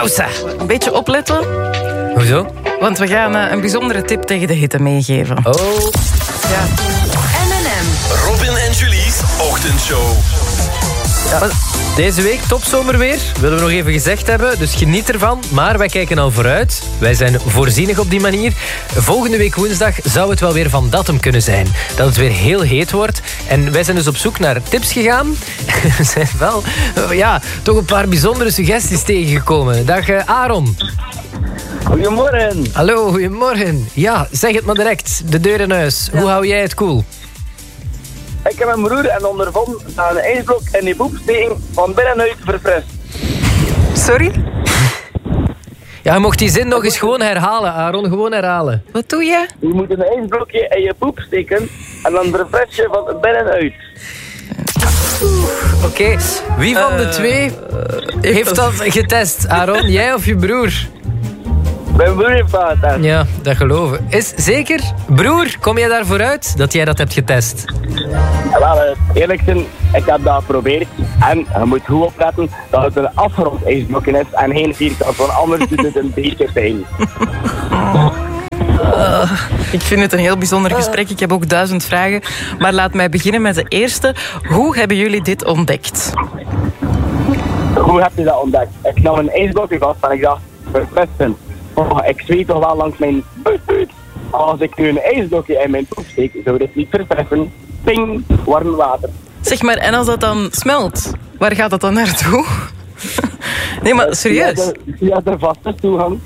Pauze. Een beetje opletten. Hoezo? Want we gaan een bijzondere tip tegen de hitte meegeven. Oh. Ja. M&M. Robin en Julie's ochtendshow. Ja. Deze week topzomerweer, willen we nog even gezegd hebben. Dus geniet ervan, maar wij kijken al vooruit. Wij zijn voorzienig op die manier. Volgende week woensdag zou het wel weer van datum kunnen zijn. Dat het weer heel heet wordt. En wij zijn dus op zoek naar tips gegaan. We zijn wel toch een paar bijzondere suggesties tegengekomen. Dag Aaron. Goedemorgen. Hallo, goedemorgen. Ja, zeg het maar direct. De deur in huis. Ja. Hoe hou jij het cool? Ik heb mijn broer en ondervonden aan een ijsblok in die boep steken van binnenuit verfrist. Sorry? Ja, je mocht die zin nog eens gewoon herhalen, Aaron. Gewoon herhalen. Wat doe je? Je moet een ijsblokje in je poep steken en dan verfris je van binnenuit. Oké. Wie van de twee heeft dat getest, Aaron? Jij of je broer? Mijn broer heeft dat getest. Ja, dat geloven. Is zeker? Broer, kom jij daarvoor uit dat jij dat hebt getest? Wel, eerlijk zijn, ik heb dat geprobeerd. En je moet goed opletten dat het een afgerond ijsblokje is en geen vierkant, want anders doet het een beetje pijn. Ik vind het een heel bijzonder gesprek. Ik heb ook 1000 vragen. Maar laat mij beginnen met de eerste. Hoe hebben jullie dit ontdekt? Hoe heb je dat ontdekt? Ik nam een ijsblokje vast en ik dacht, verfristen. Oh, ik zweet toch wel langs mijn buik. Als ik nu een ijsblokje in mijn poep steek, zou dit niet verfrissen. Ping, warm water. Zeg maar, en als dat dan smelt, waar gaat dat dan naartoe? Nee, maar serieus? Via de vaste toegang.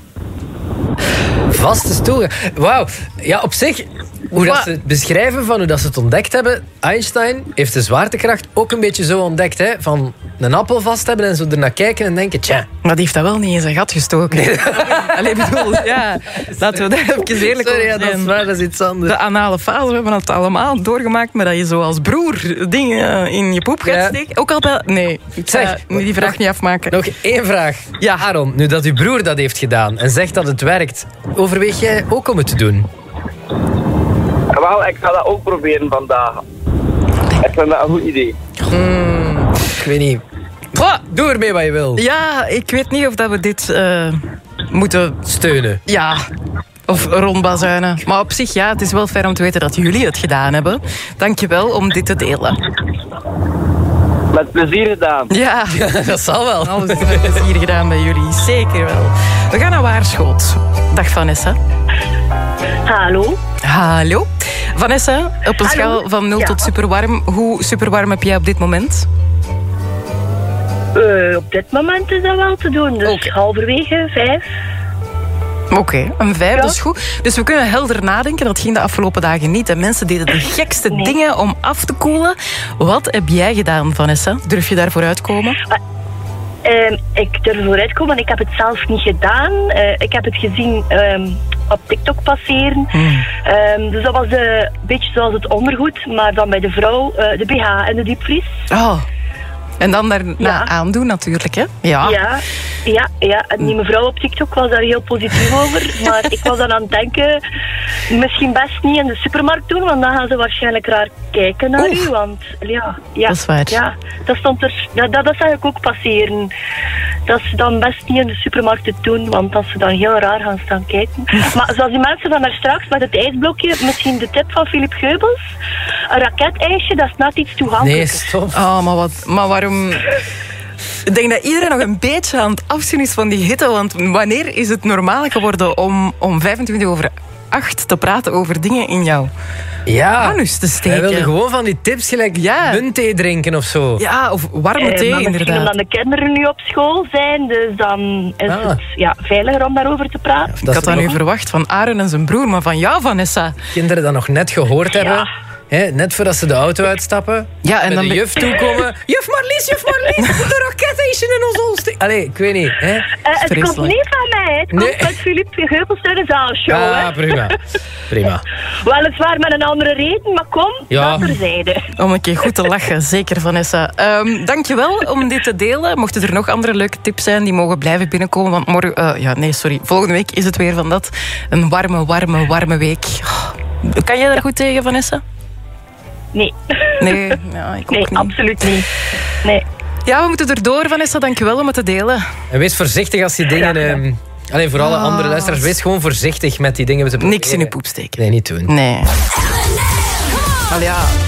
Vaste toegang. Wauw. Ja, op zich, hoe dat ze het beschrijven van hoe dat ze het ontdekt hebben. Einstein heeft de zwaartekracht ook een beetje zo ontdekt. Hè? Van een appel vast hebben en zo ernaar kijken en denken, tja. Maar die heeft dat wel niet in zijn gat gestoken. Nee. Allee, bedoel, ja. Laten we daar even eerlijk over zijn. Dat is waar, dat is iets anders. De anale fase, we hebben het allemaal doorgemaakt, maar dat je zo als broer dingen in je poep gaat steken. Ook altijd... Nee, ik ga die vraag niet afmaken. Nog één vraag. Ja. Aaron, nu dat uw broer dat heeft gedaan en zegt dat het werkt, overweeg jij ook om het te doen? Wel, ik ga dat ook proberen vandaag. Ik vind dat een goed idee. Ik weet niet. Doe ermee wat je wil. Ja, ik weet niet of dat we dit moeten steunen. Ja, of rondbazuinen. Maar op zich, ja, het is wel fijn om te weten dat jullie het gedaan hebben. Dank je wel om dit te delen. Met plezier gedaan. Ja, dat zal wel. Alles is met plezier gedaan bij jullie, zeker wel. We gaan naar Waarschoot. Dag Vanessa. Hallo. Hallo. Vanessa, op een schaal van 0 tot superwarm. Hoe superwarm heb jij op dit moment? Op dit moment is dat wel te doen. Dus halverwege 5. Oké, een 5, dat is goed. Dus we kunnen helder nadenken. Dat ging de afgelopen dagen niet. En mensen deden de gekste dingen om af te koelen. Wat heb jij gedaan, Vanessa? Durf je daarvoor uitkomen? Ik durf vooruit komen. Ik heb het zelf niet gedaan. Ik heb het gezien op TikTok passeren. Dus dat was een beetje zoals het ondergoed, maar dan bij de vrouw de BH en de diepvries. Oh. En dan daarna aandoen natuurlijk, hè? Ja. En die mevrouw op TikTok was daar heel positief over. Maar ik was dan aan het denken, misschien best niet in de supermarkt doen, want dan gaan ze waarschijnlijk raar kijken naar u. Want ja, dat is waar. Ja, dat stond er, dat zag ik ook passeren. Dat ze dan best niet in de supermarkt te doen, want als ze dan heel raar gaan staan kijken. Maar zoals die mensen van daar straks met het ijsblokje, misschien de tip van Philip Geubels, een raketijsje, dat is net iets toegankelijker. Nee, stop. Oh, maar waarom... Ik denk dat iedereen nog een beetje aan het afzien is van die hitte. Want wanneer is het normaal geworden om 25:08 te praten over dingen in jouw anus te steken? Hij wilde gewoon van die tips gelijk muntthee drinken of zo. Ja, of warme thee inderdaad. Misschien omdat de kinderen nu op school zijn, dus dan is het veiliger om daarover te praten. Ik had dat nu verwacht van Aaron en zijn broer, maar van jou, Vanessa. Kinderen dat nog net gehoord hebben. He, net voordat ze de auto uitstappen. Ja, en dan de juf toekomen. Juf Marlies, de raketijsje in ons holster. Allee, ik weet niet. Hè? Het komt niet van mij. Het komt met Philip Geubels in de zaalshow. Ja, prima. Weliswaar met een andere reden, maar kom, dat terzijde. Om een keer goed te lachen, zeker Vanessa. Dankjewel om dit te delen. Mochten er nog andere leuke tips zijn, die mogen blijven binnenkomen. Want volgende week is het weer van dat. Een warme week. Kan jij daar goed tegen, Vanessa? Nee. Nee, ik ook niet. Absoluut niet. Nee. Ja, we moeten erdoor, Vanessa. Dankjewel om het te delen. En wees voorzichtig als die dingen... Alleen voor alle andere luisteraars, wees gewoon voorzichtig met die dingen. Niks in je poep steken. Nee, niet doen. Nee. Al ja...